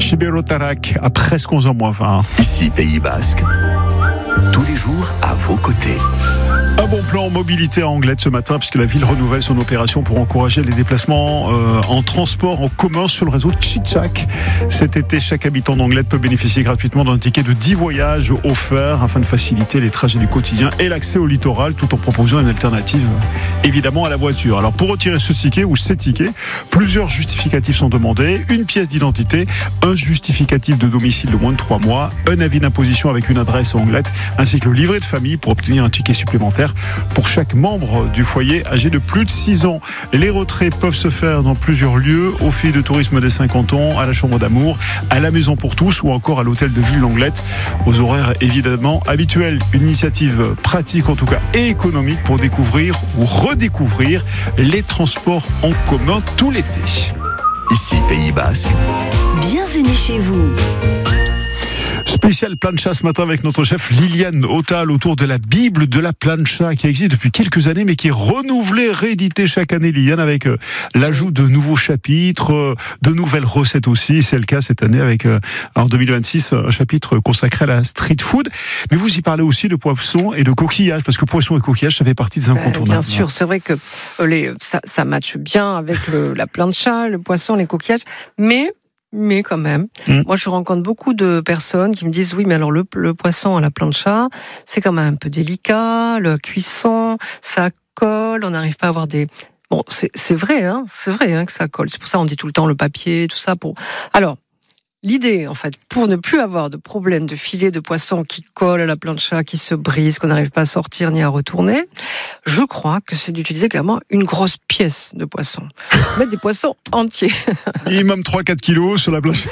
Chiberotarak à presque 11h-20. Ici Pays Basque, tous les jours à vos côtés. Un bon plan mobilité à Anglet ce matin, puisque la ville renouvelle son opération pour encourager les déplacements en transport en commun sur le réseau Chic-Chac. Cet été, chaque habitant d'Anglet peut bénéficier gratuitement d'un ticket de 10 voyages offerts afin de faciliter les trajets du quotidien et l'accès au littoral, tout en proposant une alternative évidemment à la voiture. Alors pour retirer ce ticket ou ces tickets, plusieurs justificatifs sont demandés. Une pièce d'identité, un justificatif de domicile de moins de 3 mois, un avis d'imposition avec une adresse à Anglet, ainsi que le livret de famille pour obtenir un ticket supplémentaire pour chaque membre du foyer âgé de plus de 6 ans. Les retraits peuvent se faire dans plusieurs lieux, au Filles de tourisme des 50 ans, à la Chambre d'amour, à la Maison pour tous ou encore à l'hôtel de ville d'Anglet, aux horaires évidemment habituels. Une initiative pratique en tout cas et économique pour découvrir ou redécouvrir les transports en commun tout l'été. Ici Pays Basque. Bienvenue chez vous. Spécial plancha ce matin avec notre chef Liliane Autal autour de la Bible de la plancha qui existe depuis quelques années mais qui est renouvelée, rééditée chaque année, Liliane, avec l'ajout de nouveaux chapitres, de nouvelles recettes aussi. C'est le cas cette année avec en 2026 un chapitre consacré à la street food. Mais vous y parlez aussi de poissons et de coquillages, parce que poissons et coquillages ça fait partie des incontournables. Bien sûr, c'est vrai que ça matche bien avec la plancha, le poisson, les coquillages, mais quand même, moi je rencontre beaucoup de personnes qui me disent oui, mais alors le poisson à la plancha, c'est quand même un peu délicat, la cuisson, ça colle, on n'arrive pas à avoir des... Bon, c'est vrai que ça colle. C'est pour ça qu'on dit tout le temps le papier, tout ça. Alors, l'idée, en fait, pour ne plus avoir de problème de filet de poisson qui colle à la plancha, qui se brise, qu'on n'arrive pas à sortir ni à retourner, je crois que c'est d'utiliser carrément une grosse pièce de poisson. Mettre des poissons entiers. Minimum 3-4 kilos sur la plancha.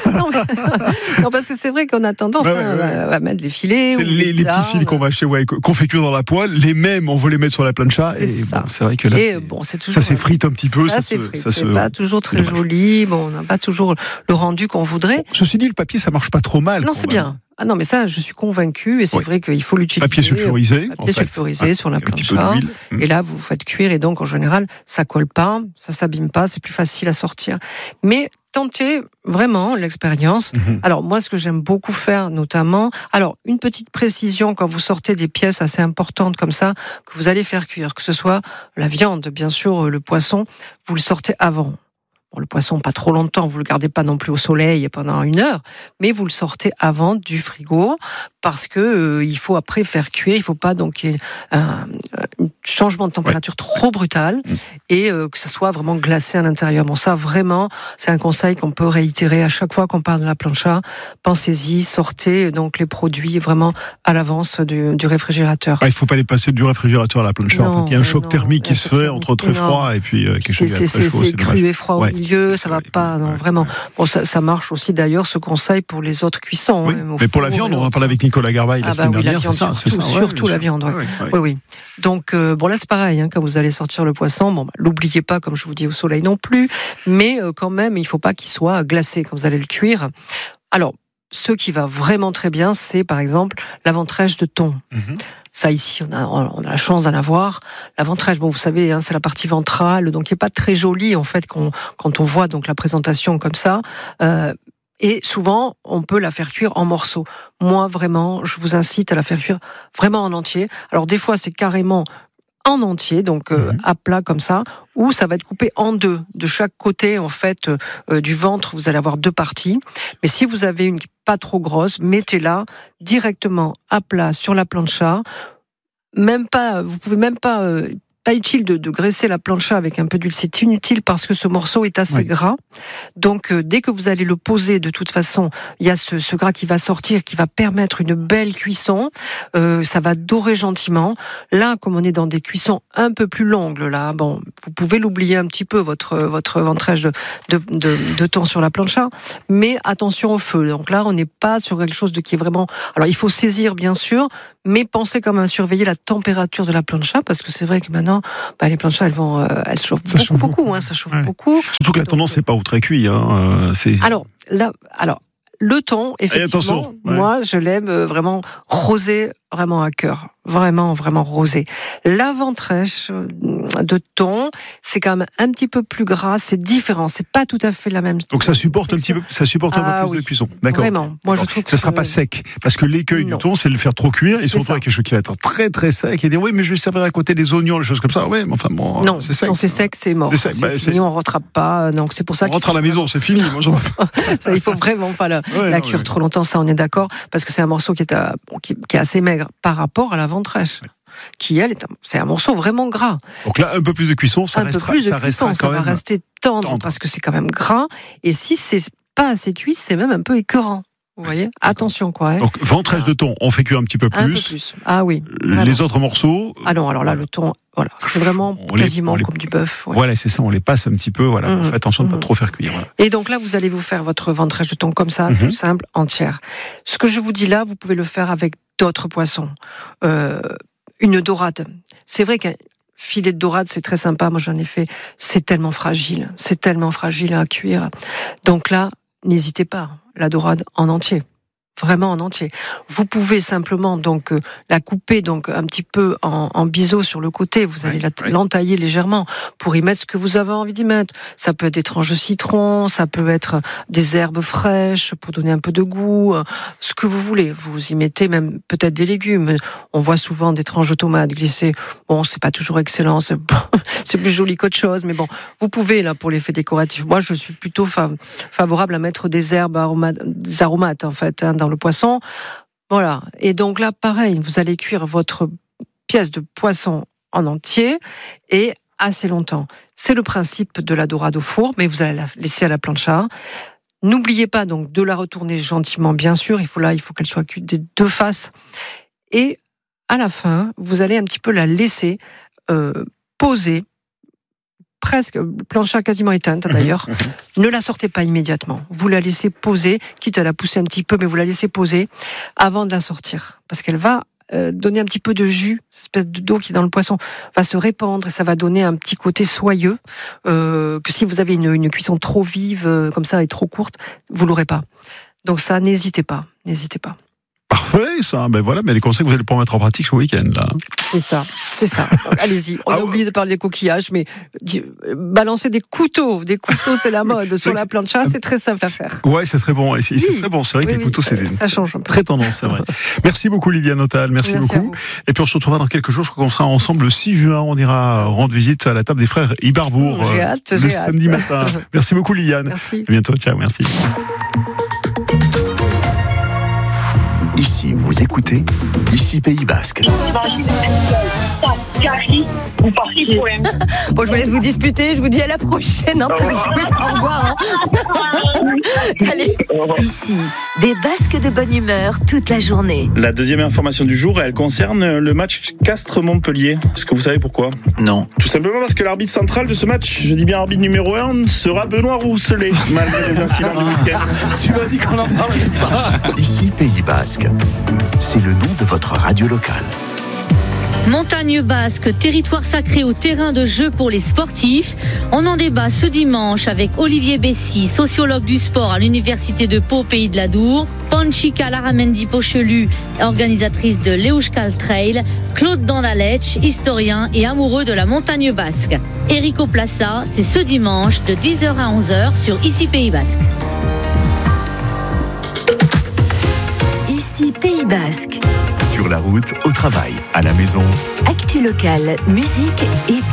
Non, parce que c'est vrai qu'on a tendance à mettre les filets. C'est les petits filets qu'on va acheter, qu'on fait cuire dans la poêle. Les mêmes, on veut les mettre sur la plancha. C'est vrai que là, ça s'effrite un petit peu. Ça c'est pas toujours très joli. Bon, on n'a pas toujours le rendu qu'on voudrait. Ceci dit, le papier, ça marche pas trop mal. Non, c'est bien. Ah non, mais ça, je suis convaincue, et c'est vrai qu'il faut l'utiliser. Papier sulfurisé. Sur la plancha. Et là, vous faites cuire, et donc, en général, ça colle pas, ça s'abîme pas, c'est plus facile à sortir. Mais tentez vraiment l'expérience. Alors, moi, ce que j'aime beaucoup faire, notamment, une petite précision quand vous sortez des pièces assez importantes comme ça, que vous allez faire cuire, que ce soit la viande, bien sûr, le poisson, vous le sortez avant. Le poisson, pas trop longtemps, vous le gardez pas non plus au soleil pendant 1 heure, mais vous le sortez avant du frigo parce que il faut après faire cuire. Il faut pas donc qu'il y ait un changement de température trop brutal et que ça soit vraiment glacé à l'intérieur. Bon, ça vraiment, c'est un conseil qu'on peut réitérer à chaque fois qu'on parle de la plancha. Pensez-y, sortez donc les produits vraiment à l'avance du réfrigérateur. Il faut pas les passer du réfrigérateur à la plancha. En fait, il y a un choc thermique qui se fait entre très froid et puis quelque chose de très chaud. C'est cru et froid au milieu, ça va pas, non, vraiment. Bon, ça marche aussi d'ailleurs, ce conseil pour les autres cuissons. Mais pour la viande, on en parlait avec Nicolas Garbaille la semaine dernière, c'est ça. Surtout la viande, oui. Donc, là c'est pareil, quand vous allez sortir le poisson, l'oubliez pas, comme je vous dis, au soleil non plus, mais quand même, il faut pas qu'il soit glacé quand vous allez le cuire. Alors, ce qui va vraiment très bien, c'est par exemple la ventrèche de thon. Ça ici, on a la chance d'en avoir. La ventrèche, vous savez, c'est la partie ventrale, donc qui est pas très jolie en fait quand on voit donc la présentation comme ça. Et souvent, on peut la faire cuire en morceaux. Moi, vraiment, je vous incite à la faire cuire vraiment en entier. Alors des fois, c'est carrément en entier, donc à plat comme ça, ou ça va être coupé en 2. De chaque côté, en fait, du ventre, vous allez avoir 2 parties. Mais si vous avez une pas trop grosse, mettez-la directement à plat sur la plancha. Vous pouvez même pas utile de graisser la plancha avec un peu d'huile, c'est inutile parce que ce morceau est assez gras. Donc dès que vous allez le poser, de toute façon, il y a ce gras qui va sortir, qui va permettre une belle cuisson. Ça va dorer gentiment. Là, comme on est dans des cuissons un peu plus longues, vous pouvez l'oublier un petit peu, votre ventrèche de thon sur la plancha, mais attention au feu. Donc là, on n'est pas sur quelque chose qui est vraiment... Alors il faut saisir, bien sûr, mais pensez quand même à surveiller la température de la plancha, parce que c'est vrai que maintenant, les planchas, elles chauffent beaucoup. Ça chauffe beaucoup. Surtout que la tendance n'est pas au très cuit. Alors, le thon, effectivement, moi, je l'aime vraiment rosé, vraiment à cœur. Vraiment, vraiment rosé. La ventrèche de thon, c'est quand même un petit peu plus gras, c'est différent, c'est pas tout à fait la même. Donc ça supporte un peu plus de cuisson. D'accord. Vraiment. Moi, je trouve que ça sera pas sec, parce que l'écueil du thon, c'est de le faire trop cuire, et surtout avec quelque chose qui va être très très sec, et dire oui, mais je vais servir à côté des oignons, des choses comme ça. Ouais, mais enfin bon, non, c'est sec. Non, c'est sec, c'est mort. C'est sec. Fini, on rattrape pas. Donc c'est pour ça. On rentre à la maison, c'est fini. Moi, ça, il faut vraiment pas la cuire trop longtemps. Ça, on est d'accord, parce que c'est un morceau qui est assez maigre par rapport à la ventrèche. Qui c'est un morceau vraiment gras. Donc là, un peu plus de cuisson, ça va rester tendre parce que c'est quand même gras. Et si c'est pas assez cuit, c'est même un peu écœurant. Vous voyez, attention quoi. Hein. Donc ventrèche de thon, on fait cuire un petit peu plus. Un peu plus. Ah oui. Vraiment. Les autres morceaux. Ah non, alors là le thon, voilà, c'est vraiment quasiment comme du bœuf. Ouais. Voilà, c'est ça, on les passe un petit peu. Voilà, on fait attention de ne pas trop faire cuire. Voilà. Et donc là, vous allez vous faire votre ventrèche de thon comme ça, tout simple, entière. Ce que je vous dis là, vous pouvez le faire avec d'autres poissons. Une dorade. C'est vrai qu'un filet de dorade, c'est très sympa. Moi, j'en ai fait. C'est tellement fragile à cuire. Donc là, n'hésitez pas. La dorade en entier. Vraiment en entier. Vous pouvez simplement donc la couper donc un petit peu en biseau sur le côté. Vous allez l'entailler légèrement pour y mettre ce que vous avez envie d'y mettre. Ça peut être des tranches de citron, ça peut être des herbes fraîches pour donner un peu de goût, ce que vous voulez. Vous y mettez même peut-être des légumes. On voit souvent des tranches de tomates glissées. Bon, c'est pas toujours excellent, c'est plus joli qu'autre chose, mais bon, vous pouvez là pour l'effet décoratif. Moi, je suis plutôt favorable à mettre des herbes aromates en fait dans le poisson. Voilà. Et donc là, pareil, vous allez cuire votre pièce de poisson en entier et assez longtemps. C'est le principe de la dorade au four, mais vous allez la laisser à la plancha. N'oubliez pas donc de la retourner gentiment, bien sûr. Il faut qu'elle soit cuite des deux faces. Et à la fin, vous allez un petit peu la laisser poser. Presque, plancha quasiment éteinte d'ailleurs. Ne la sortez pas immédiatement. Vous la laissez poser, quitte à la pousser un petit peu, mais vous la laissez poser avant de la sortir. Parce qu'elle va donner un petit peu de jus, cette espèce d'eau qui est dans le poisson va se répandre et ça va donner un petit côté soyeux que si vous avez une cuisson trop vive comme ça et trop courte, vous l'aurez pas. Donc ça, n'hésitez pas. Parfait, ça. Ben voilà, mais les conseils que vous allez pouvoir mettre en pratique ce week-end, là. C'est ça. Allez-y. On a oublié de parler des coquillages, mais balancer des couteaux, c'est la mode. Sur la plancha, c'est très simple à faire. Ouais, c'est très bon. C'est très bon. C'est vrai que les couteaux, c'est ça change un peu. Très tendance, c'est vrai. Merci beaucoup, Liliane Notal. Merci beaucoup. Et puis on se retrouvera dans quelques jours. Je crois qu'on sera ensemble le 6 juin. On ira rendre visite à la table des frères Ibarbourg le samedi matin. Merci beaucoup, Liliane. Merci. À bientôt. Ciao. Merci. Ici, vous écoutez Ici Pays Basque. Bon, je vous laisse vous disputer. Je vous dis à la prochaine. Au revoir. Allez. Ici, des Basques de bonne humeur toute la journée. La deuxième information du jour, elle concerne le match Castres-Montpellier. Est-ce que vous savez pourquoi ? Non. Tout simplement parce que l'arbitre central de ce match, je dis bien arbitre numéro 1, sera Benoît Rousselet, malgré les incidents du week-end. Tu m'as dit qu'on en parlait pas. Ici Pays Basque. C'est le nom de votre radio locale. Montagne basque, territoire sacré au terrain de jeu pour les sportifs. On en débat ce dimanche avec Olivier Bessy, sociologue du sport à l'université de Pau, Pays de l'Adour, Panchika Laramendi Pochelu, organisatrice de l'Euskal Trail, Claude Dandalech, historien et amoureux de la montagne basque. Erico Plaça, c'est ce dimanche de 10h à 11h sur Ici Pays Basque. Ici Pays Basque. Sur la route, au travail, à la maison. Actu locale, musique et